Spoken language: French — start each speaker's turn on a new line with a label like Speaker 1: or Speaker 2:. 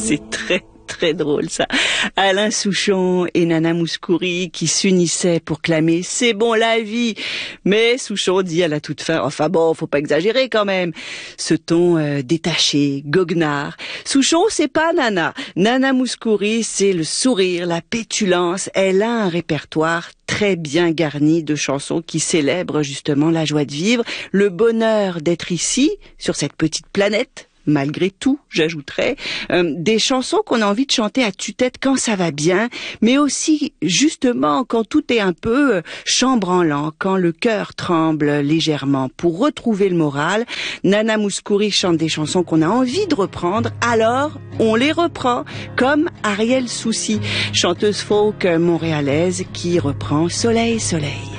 Speaker 1: C'est très drôle ça. Alain Souchon et Nana Mouskouri qui s'unissaient pour clamer « C'est bon la vie !» Mais Souchon dit à la toute fin « Enfin bon, faut pas exagérer quand même !» Ce ton détaché, goguenard. Souchon, c'est pas Nana. Nana Mouskouri, c'est le sourire, la pétulance. Elle a un répertoire très bien garni de chansons qui célèbrent justement la joie de vivre, le bonheur d'être ici, sur cette petite planète. Malgré tout, j'ajouterais, des chansons qu'on a envie de chanter à tue-tête quand ça va bien, mais aussi justement quand tout est un peu chambranlant, quand le cœur tremble légèrement. Pour retrouver le moral, Nana Mouskouri chante des chansons qu'on a envie de reprendre, alors on les reprend, comme Ariel Soucy, chanteuse folk montréalaise qui reprend Soleil, Soleil.